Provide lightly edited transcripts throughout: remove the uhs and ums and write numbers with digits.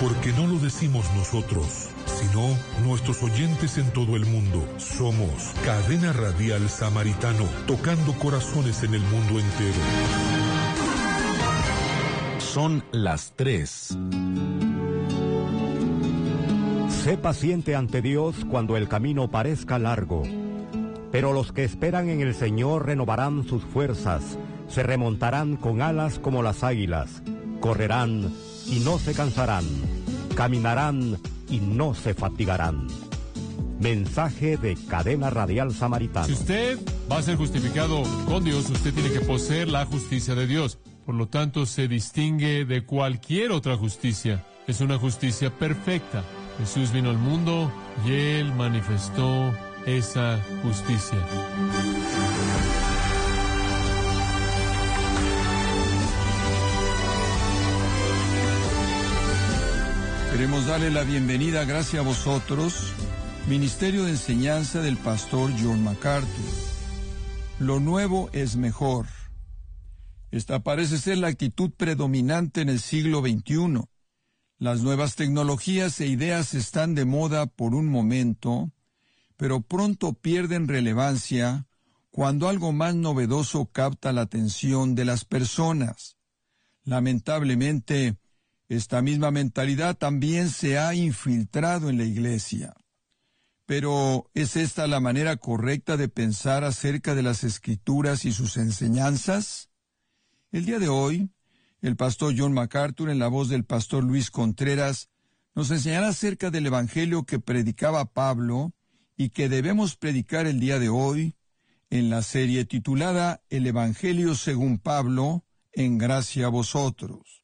Porque no lo decimos nosotros, sino nuestros oyentes en todo el mundo. Somos Cadena Radial Samaritano, tocando corazones en el mundo entero. Son las 3. Sé paciente ante Dios cuando el camino parezca largo, pero los que esperan en el Señor renovarán sus fuerzas, se remontarán con alas como las águilas, correrán y no se cansarán, caminarán y no se fatigarán. Mensaje de Cadena Radial Samaritano. Si usted va a ser justificado con Dios, usted tiene que poseer la justicia de Dios. Por lo tanto, se distingue de cualquier otra justicia. Es una justicia perfecta. Jesús vino al mundo y Él manifestó esa justicia. Queremos darle la bienvenida, gracias a vosotros, Ministerio de Enseñanza del Pastor John MacArthur. Lo nuevo es mejor. Esta parece ser la actitud predominante en el siglo XXI. Las nuevas tecnologías e ideas están de moda por un momento, pero pronto pierden relevancia cuando algo más novedoso capta la atención de las personas. Lamentablemente, esta misma mentalidad también se ha infiltrado en la Iglesia. Pero, ¿es esta la manera correcta de pensar acerca de las Escrituras y sus enseñanzas? El día de hoy, el pastor John MacArthur, en la voz del pastor Luis Contreras, nos enseñará acerca del Evangelio que predicaba Pablo y que debemos predicar el día de hoy en la serie titulada El Evangelio según Pablo, en gracia a vosotros.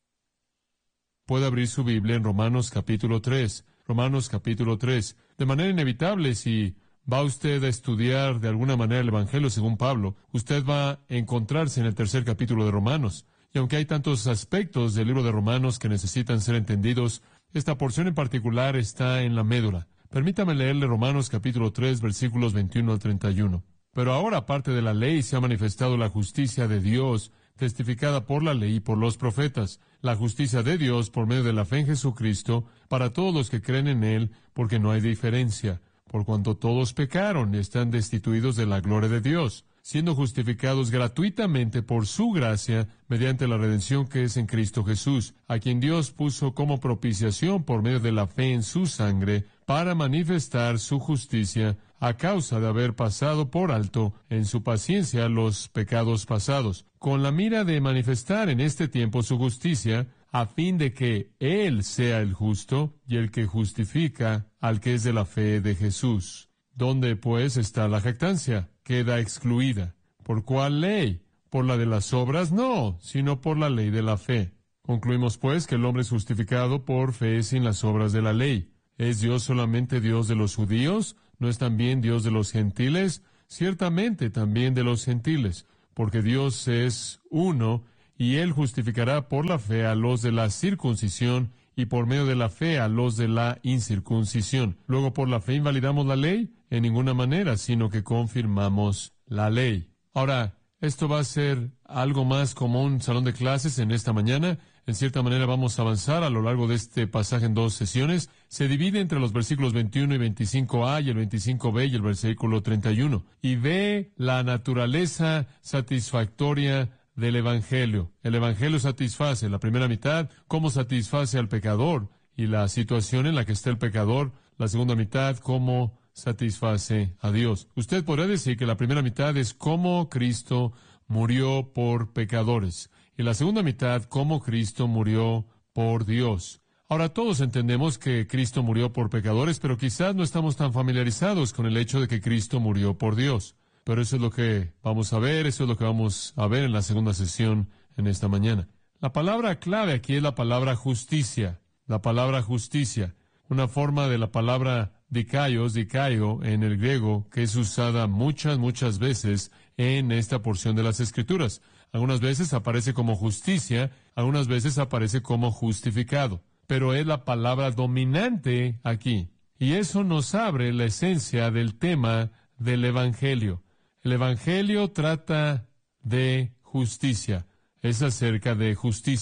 Puede abrir su Biblia en Romanos capítulo 3. Romanos capítulo 3. De manera inevitable, si va usted a estudiar de alguna manera el Evangelio según Pablo, usted va a encontrarse en el tercer capítulo de Romanos. Y aunque hay tantos aspectos del libro de Romanos que necesitan ser entendidos, esta porción en particular está en la médula. Permítame leerle Romanos capítulo 3, versículos 21 al 31. Pero ahora, aparte de la ley, se ha manifestado la justicia de Dios, testificada por la ley y por los profetas, la justicia de Dios por medio de la fe en Jesucristo, para todos los que creen en Él, porque no hay diferencia, por cuanto todos pecaron y están destituidos de la gloria de Dios, siendo justificados gratuitamente por su gracia, mediante la redención que es en Cristo Jesús, a quien Dios puso como propiciación por medio de la fe en su sangre, para manifestar su justicia, a causa de haber pasado por alto en su paciencia los pecados pasados, con la mira de manifestar en este tiempo su justicia, a fin de que Él sea el justo y el que justifica al que es de la fe de Jesús. ¿Dónde, pues, está la jactancia? Queda excluida. ¿Por cuál ley? ¿Por la de las obras? No, sino por la ley de la fe. Concluimos, pues, que el hombre es justificado por fe sin las obras de la ley. ¿Es Dios solamente Dios de los judíos? ¿No es también Dios de los gentiles? Ciertamente también de los gentiles, porque Dios es uno, y Él justificará por la fe a los de la circuncisión, y por medio de la fe a los de la incircuncisión. Luego, ¿por la fe invalidamos la ley? En ninguna manera, sino que confirmamos la ley. Ahora, esto va a ser algo más como un salón de clases en esta mañana. En cierta manera vamos a avanzar a lo largo de este pasaje en 2 sesiones. Se divide entre los versículos 21 y 25a y el 25b y el versículo 31. Y ve la naturaleza satisfactoria del Evangelio. El Evangelio satisface la primera mitad, cómo satisface al pecador y la situación en la que está el pecador. La segunda mitad, cómo satisface a Dios. Usted podrá decir que la primera mitad es cómo Cristo murió por pecadores, y la segunda mitad, cómo Cristo murió por Dios. Ahora, todos entendemos que Cristo murió por pecadores, pero quizás no estamos tan familiarizados con el hecho de que Cristo murió por Dios. Pero eso es lo que vamos a ver, eso es lo que vamos a ver en la segunda sesión en esta mañana. La palabra clave aquí es la palabra justicia. La palabra justicia, una forma de la palabra dikaios en el griego, que es usada muchas veces en esta porción de las Escrituras. Algunas veces aparece como justicia, algunas veces aparece como justificado. Pero es la palabra dominante aquí. Y eso nos abre la esencia del tema del Evangelio. El Evangelio trata de justicia. Es acerca de justicia.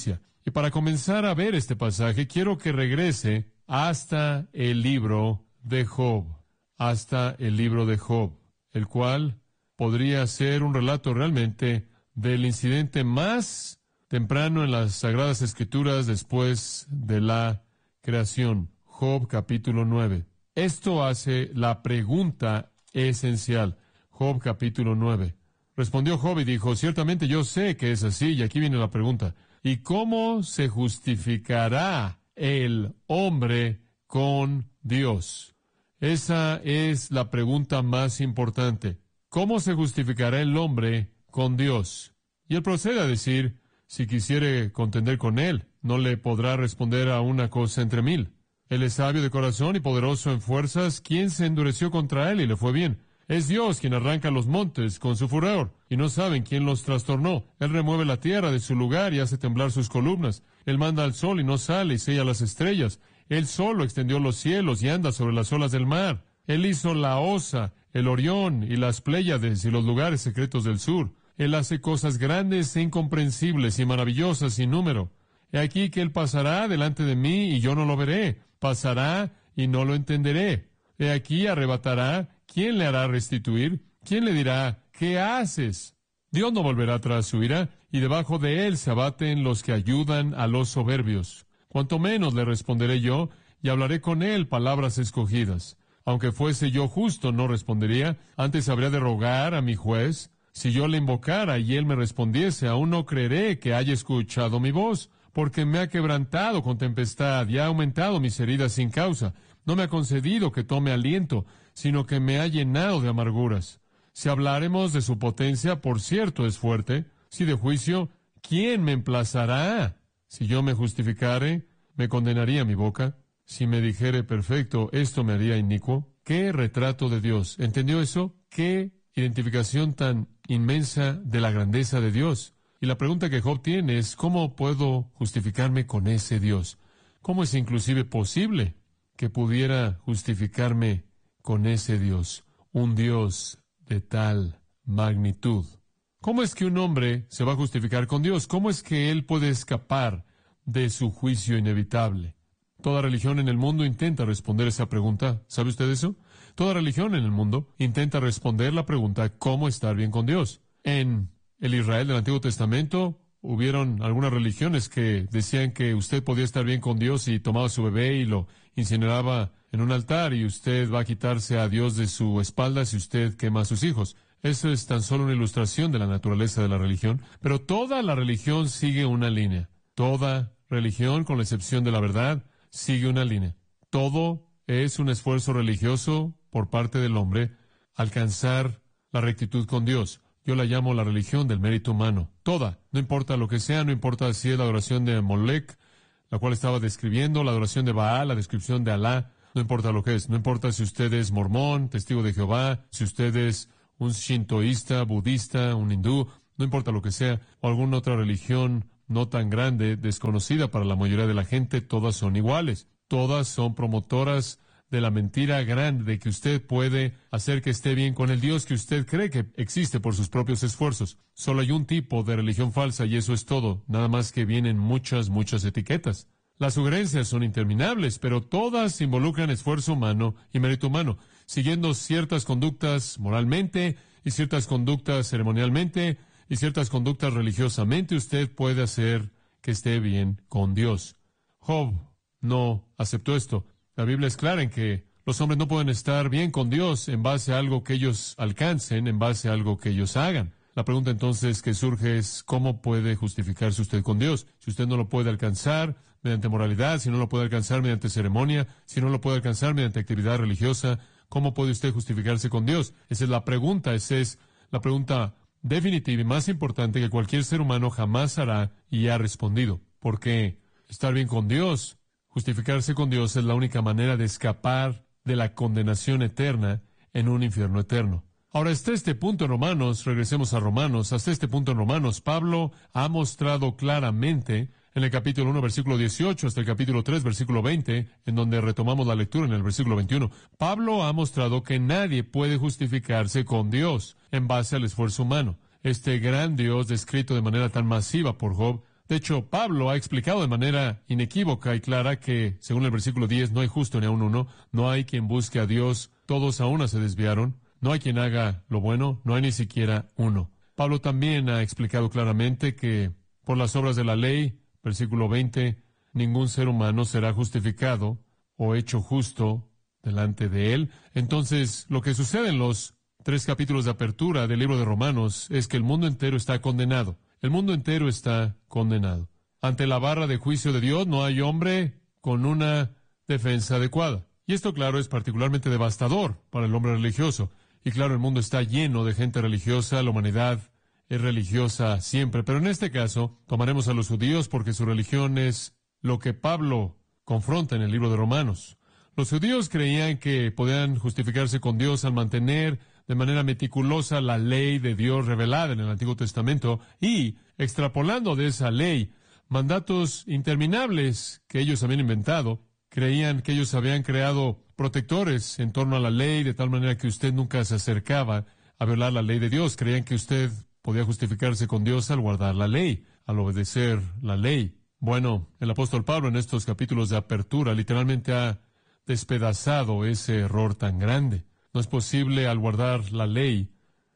Y para comenzar a ver este pasaje, quiero que regrese hasta el libro de Job, hasta el libro de Job, el cual podría ser un relato realmente del incidente más temprano en las Sagradas Escrituras después de la creación. Job capítulo 9. Esto hace la pregunta esencial. Job capítulo 9. Respondió Job y dijo, ciertamente yo sé que es así, y aquí viene la pregunta. ¿Y cómo se justificará el hombre con Dios? Esa es la pregunta más importante. ¿Cómo se justificará el hombre con Dios? Y él procede a decir, si quisiere contender con él, no le podrá responder a una cosa entre mil. Él es sabio de corazón y poderoso en fuerzas. ¿Quién se endureció contra él y le fue bien? Es Dios quien arranca los montes con su furor, y no saben quién los trastornó. Él remueve la tierra de su lugar y hace temblar sus columnas. Él manda al sol y no sale y sella las estrellas. Él solo extendió los cielos y anda sobre las olas del mar. Él hizo la Osa, el Orión y las Pléyades y los lugares secretos del sur. Él hace cosas grandes e incomprensibles y maravillosas sin número. He aquí que Él pasará delante de mí y yo no lo veré. Pasará y no lo entenderé. He aquí arrebatará. ¿Quién le hará restituir? ¿Quién le dirá, ¿qué haces? Dios no volverá tras su ira, y debajo de él se abaten los que ayudan a los soberbios. Cuanto menos le responderé yo, y hablaré con él palabras escogidas. Aunque fuese yo justo, no respondería. Antes habría de rogar a mi juez. Si yo le invocara y él me respondiese, aún no creeré que haya escuchado mi voz, porque me ha quebrantado con tempestad y ha aumentado mis heridas sin causa. No me ha concedido que tome aliento, sino que me ha llenado de amarguras. Si hablaremos de su potencia, por cierto es fuerte. Si de juicio, ¿quién me emplazará? Si yo me justificare, me condenaría mi boca. Si me dijere perfecto, esto me haría inicuo. ¡Qué retrato de Dios! ¿Entendió eso? ¡Qué identificación tan inmensa de la grandeza de Dios! Y la pregunta que Job tiene es, ¿cómo puedo justificarme con ese Dios? ¿Cómo es inclusive posible que pudiera justificarme con ese Dios? Un Dios de tal magnitud. ¿Cómo es que un hombre se va a justificar con Dios? ¿Cómo es que él puede escapar de su juicio inevitable? Toda religión en el mundo intenta responder esa pregunta. ¿Sabe usted eso? Toda religión en el mundo intenta responder la pregunta, ¿cómo estar bien con Dios? En el Israel del Antiguo Testamento hubieron algunas religiones que decían que usted podía estar bien con Dios si tomaba su bebé y lo incineraba en un altar, y usted va a quitarse a Dios de su espalda si usted quema a sus hijos. Eso es tan solo una ilustración de la naturaleza de la religión, pero toda la religión sigue una línea. Toda religión, con la excepción de la verdad, sigue una línea. Todo es un esfuerzo religioso por parte del hombre alcanzar la rectitud con Dios. Yo la llamo la religión del mérito humano. Toda, no importa lo que sea, no importa si es la adoración de Molec, la cual estaba describiendo, la adoración de Baal, la descripción de Alá, no importa lo que es. No importa si usted es mormón, testigo de Jehová, si usted es un shintoísta, budista, un hindú, no importa lo que sea, o alguna otra religión no tan grande, desconocida para la mayoría de la gente, todas son iguales. Todas son promotoras de la mentira grande de que usted puede hacer que esté bien con el Dios que usted cree que existe por sus propios esfuerzos. Solo hay un tipo de religión falsa y eso es todo, nada más que vienen muchas etiquetas. Las sugerencias son interminables, pero todas involucran esfuerzo humano y mérito humano, siguiendo ciertas conductas moralmente y ciertas conductas ceremonialmente y ciertas conductas religiosamente. Usted puede hacer que esté bien con Dios. Job no aceptó esto. La Biblia es clara en que los hombres no pueden estar bien con Dios en base a algo que ellos alcancen, en base a algo que ellos hagan. La pregunta entonces que surge es, ¿cómo puede justificarse usted con Dios? Si usted no lo puede alcanzar mediante moralidad, si no lo puede alcanzar mediante ceremonia, si no lo puede alcanzar mediante actividad religiosa, ¿cómo puede usted justificarse con Dios? Esa es la pregunta, esa es la pregunta definitiva y más importante que cualquier ser humano jamás hará y ha respondido. Porque estar bien con Dios, justificarse con Dios es la única manera de escapar de la condenación eterna en un infierno eterno. Ahora, hasta este punto en Romanos, regresemos a Romanos, hasta este punto en Romanos, Pablo ha mostrado claramente en el capítulo 1, versículo 18, hasta el capítulo 3, versículo 20, en donde retomamos la lectura en el versículo 21, Pablo ha mostrado que nadie puede justificarse con Dios en base al esfuerzo humano. Este gran Dios, descrito de manera tan masiva por Job, De hecho, Pablo ha explicado de manera inequívoca y clara que, según el versículo 10, no hay justo ni aun uno, no hay quien busque a Dios, todos a una se desviaron, no hay quien haga lo bueno, no hay ni siquiera uno. Pablo también ha explicado claramente que, por las obras de la ley, versículo 20, ningún ser humano será justificado o hecho justo delante de él. Entonces, lo que sucede en los 3 capítulos de apertura del libro de Romanos es que el mundo entero está condenado. El mundo entero está condenado. Ante la barra de juicio de Dios no hay hombre con una defensa adecuada. Y esto, claro, es particularmente devastador para el hombre religioso. Y claro, el mundo está lleno de gente religiosa, la humanidad es religiosa siempre. Pero en este caso, tomaremos a los judíos porque su religión es lo que Pablo confronta en el libro de Romanos. Los judíos creían que podían justificarse con Dios al mantener de manera meticulosa la ley de Dios revelada en el Antiguo Testamento y, extrapolando de esa ley, mandatos interminables que ellos habían inventado. Creían que ellos habían creado protectores en torno a la ley, de tal manera que usted nunca se acercaba a violar la ley de Dios. Creían que usted podía justificarse con Dios al guardar la ley, al obedecer la ley. Bueno, el apóstol Pablo en estos capítulos de apertura literalmente ha despedazado ese error tan grande. No es posible al guardar la ley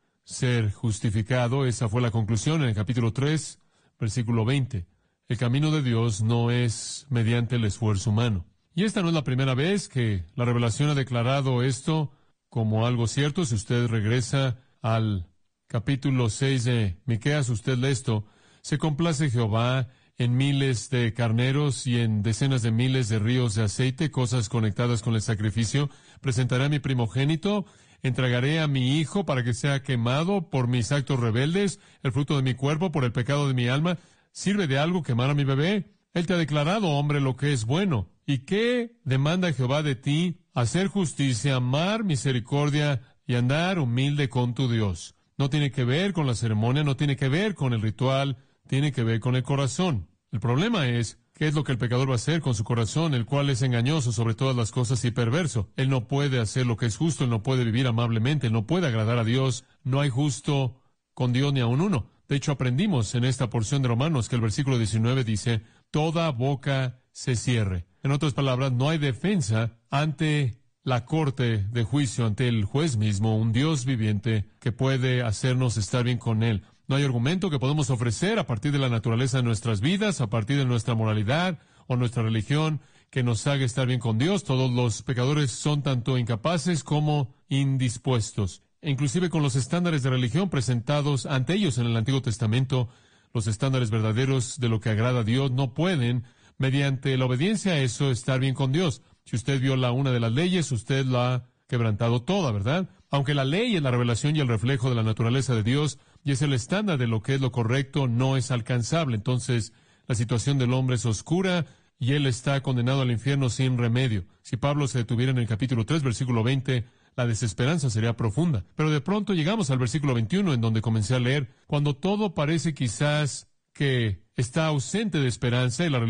ser justificado. Esa fue la conclusión en el capítulo 3, versículo 20. El camino de Dios no es mediante el esfuerzo humano. Y esta no es la primera vez que la revelación ha declarado esto como algo cierto. Si usted regresa al capítulo 6 de Miqueas, usted lee esto: se complace Jehová en miles de carneros y en decenas de miles de ríos de aceite, cosas conectadas con el sacrificio. Presentaré a mi primogénito, entregaré a mi hijo para que sea quemado por mis actos rebeldes, el fruto de mi cuerpo por el pecado de mi alma. ¿Sirve de algo quemar a mi bebé? Él te ha declarado, hombre, lo que es bueno. ¿Y qué demanda Jehová de ti? Hacer justicia, amar misericordia y andar humilde con tu Dios. No tiene que ver con la ceremonia, no tiene que ver con el ritual, tiene que ver con el corazón. El problema es, ¿qué es lo que el pecador va a hacer con su corazón, el cual es engañoso sobre todas las cosas y perverso? Él no puede hacer lo que es justo, él no puede vivir amablemente, él no puede agradar a Dios. No hay justo con Dios ni aun uno. De hecho, aprendimos en esta porción de Romanos que el versículo 19 dice, toda boca se cierre. En otras palabras, no hay defensa ante la corte de juicio, ante el juez mismo, un Dios viviente que puede hacernos estar bien con él. No hay argumento que podemos ofrecer a partir de la naturaleza de nuestras vidas, a partir de nuestra moralidad o nuestra religión, que nos haga estar bien con Dios. Todos los pecadores son tanto incapaces como indispuestos. E inclusive con los estándares de religión presentados ante ellos en el Antiguo Testamento, los estándares verdaderos de lo que agrada a Dios, no pueden, mediante la obediencia a eso, estar bien con Dios. Si usted viola una de las leyes, usted la ha quebrantado toda, ¿verdad? Aunque la ley es la revelación y el reflejo de la naturaleza de Dios, y es el estándar de lo que es lo correcto, no es alcanzable. Entonces, la situación del hombre es oscura y él está condenado al infierno sin remedio. Si Pablo se detuviera en el capítulo 3, versículo 20, la desesperanza sería profunda. Pero de pronto llegamos al versículo 21, en donde comencé a leer, cuando todo parece quizás que está ausente de esperanza y la